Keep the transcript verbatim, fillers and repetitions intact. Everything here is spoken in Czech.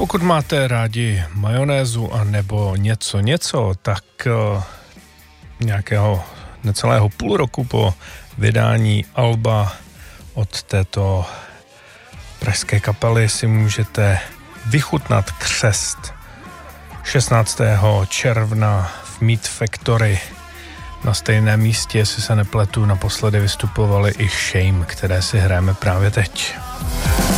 Pokud máte rádi majonézu a nebo něco něco, tak uh, nějakého necelého půl roku po vydání alba od této pražské kapely si můžete vychutnat Křest. šestnáctého června v Meat Factory na stejném místě, jestli se nepletu, naposledy vystupovali i Shame, které si hrajeme právě teď.